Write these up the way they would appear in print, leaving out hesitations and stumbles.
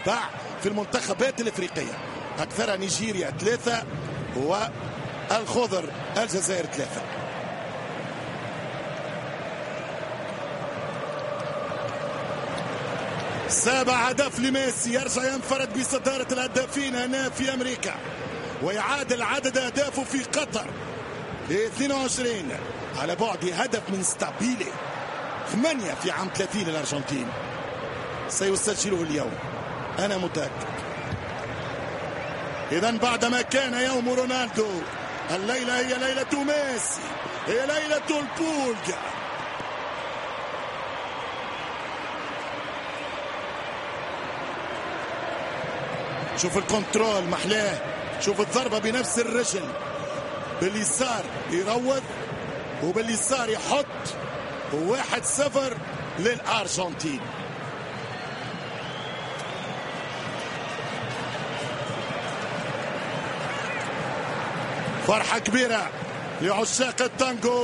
باع في المنتخبات الافريقيه، اكثرها نيجيريا 3 والخضر الجزائر 3. سابع هدف لميسي، يرجع ينفرد بصداره الهدافين هنا في امريكا ويعادل عدد اهدافه في قطر 22 على بعد هدف من ستابيلي. 8 في عام 30 الارجنتين سيسجله اليوم، انا متاكد. اذا بعدما كان يوم رونالدو، الليله هي ليله ميسي، هي ليله البولجا. شوف الكنترول محلاه، شوف الضربه بنفس الرجل، باليسار يروض وباليسار يحط. 1-0 للارجنتين. فرحة كبيرة لعشاق التانجو.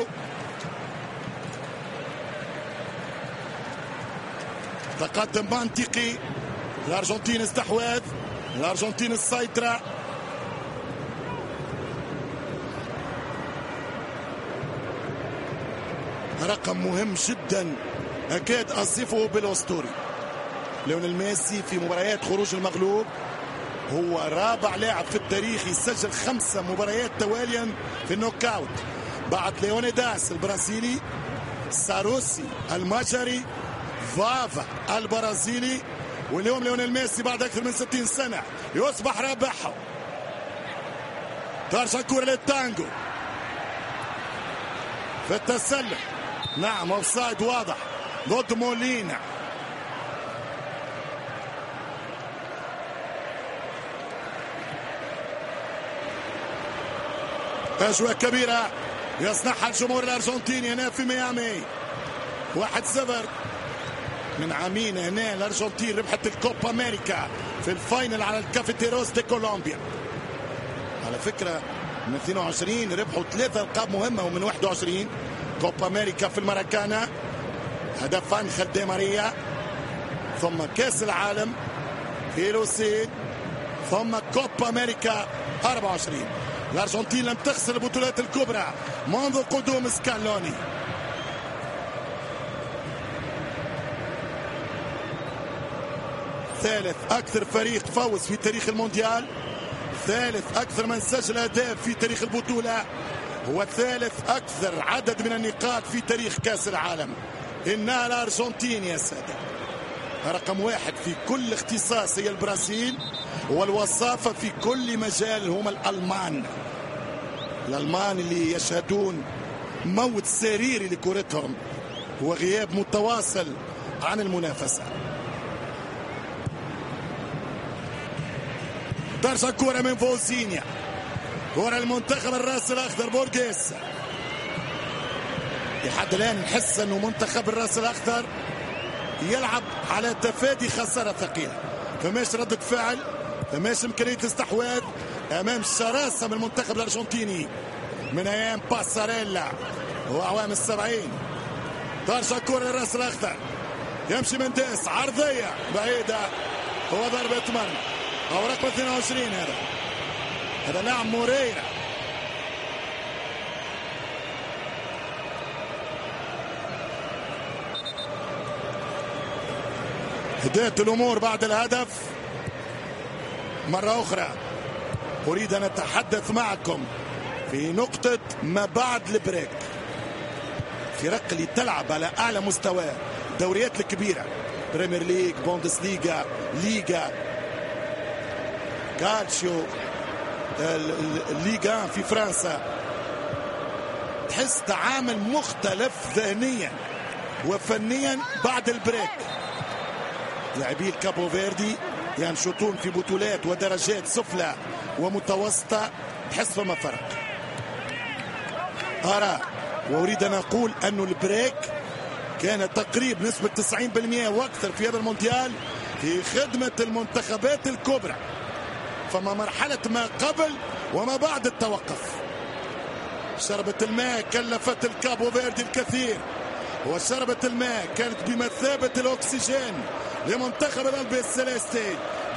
تقدم منطقي، الأرجنتين استحواذ، الأرجنتين السيطرة. رقم مهم جدا أكاد أصفه بالأسطوري. ليونيل ميسي في مباريات خروج المغلوب هو رابع لاعب في التاريخ يسجل 5 مباريات تواليا في النوك اوت، بعد ليونيداس البرازيلي، ساروسي المجري، فافا البرازيلي، واليوم ليونيل ميسي بعد اكثر من 60 سنه يصبح رابعهم. ترجع الكره للتانجو في التسلل، نعم اوفسايد واضح ضد مولينا. أجواء كبيرة يصنعها الجمهور الأرجنتيني هنا في ميامي. 1-0 من عامين هنا الأرجنتين ربحت الكوبا أمريكا في الفاينل على الكافيتيروس دي كولومبيا. على فكرة من 22 ربحوا 3 ألقاب مهمة، ومن 21 كوبا أمريكا في الماراكانا، هدف أنخيل دي ماريا، ثم كأس العالم في لوسيل، ثم كوبا أمريكا 24. الأرجنتين لم تخسر البطولات الكبرى منذ قدوم سكالوني. ثالث أكثر فريق فوز في تاريخ المونديال، ثالث أكثر من سجل أهداف في تاريخ البطولة، هو ثالث أكثر عدد من النقاط في تاريخ كأس العالم. إنها الأرجنتين يا سادة. رقم 1 في كل اختصاص هي البرازيل، والوصافة في كل مجال هم الألمان. الألمان اللي يشهدون موت سريري لكرتهم وغياب متواصل عن المنافسة. ترجع الكرة من فوزينيا، كرة المنتخب الراس الأخضر بورغيس. لحد الآن نحس أنه منتخب الراس الأخضر يلعب على تفادي خسارة ثقيلة، فماش ردة فعل، فماش إمكانية استحواذ أمام الشراسة من المنتخب الأرجنتيني من أيام باساريلا وأعوام 70. ترجع كرة للراس الأخضر، يمشي منديس، عرضية بعيدة، هو ضربة مرمى أو رقم 22. هذا لاعب موريرا. هدأت الأمور بعد الهدف. مرة أخرى أريد أن أتحدث معكم في نقطة ما بعد البريك. فرق اللي تلعب على أعلى مستوى، الدوريات الكبيرة، بريمير ليج، بوندس ليغا، ليغا، كالتشيو، الليغا في فرنسا، تحس تعامل مختلف ذهنيا وفنيا بعد البريك. لاعبي الكابو فيردي ينشطون في بطولات ودرجات سفلى ومتوسطة، تحس فما فرق. أرى وأريد أن أقول أن البريك كان تقريب نسبة 90% وأكثر في هذا المونديال في خدمة المنتخبات الكبرى. فما مرحلة ما قبل وما بعد التوقف. شربة الماء كلفت الكابو فيردي الكثير، وشربة الماء كانت بمثابة الأكسجين لمنتخب الألبي السليستي